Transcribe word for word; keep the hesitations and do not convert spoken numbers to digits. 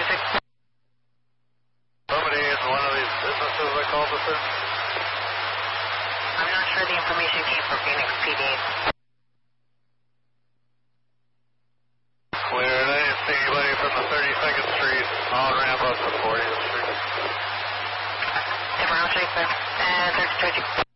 thirty-six. Somebody in one of these businesses I called this in? I'm not sure the information came from Phoenix P D. Clear, I didn't see anybody from the thirty-second Street on ramp up to fortieth Street. Different route, sir. And thirty-two.